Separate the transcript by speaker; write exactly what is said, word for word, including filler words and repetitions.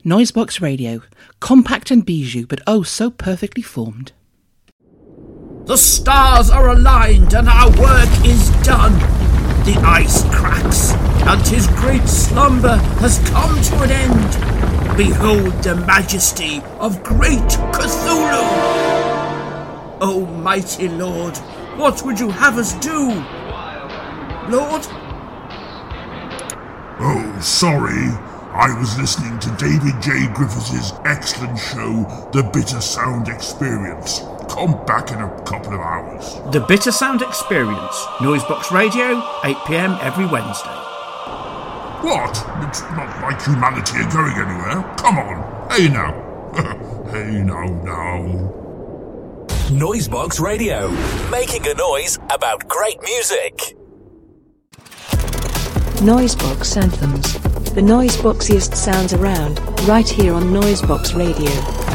Speaker 1: Noisebox Radio, compact and bijou, but oh so perfectly formed.
Speaker 2: The stars are aligned and our work is done. The ice cracks and his great slumber has come to an end. Behold the majesty of great Cthulhu. O mighty Lord, what would you have us do? Lord?
Speaker 3: Oh, sorry. I was listening to David J. Griffiths' excellent show, The Bitter Sound Experience. Come back in a couple of hours.
Speaker 2: The Bitter Sound Experience. Noisebox Radio, eight p.m. every Wednesday.
Speaker 3: What? It's not like humanity are going anywhere. Come on. Hey now. Hey now, now.
Speaker 4: Noisebox Radio. Making a noise about great music.
Speaker 5: Noisebox Anthems. The noiseboxiest sounds around, right here on Noisebox Radio.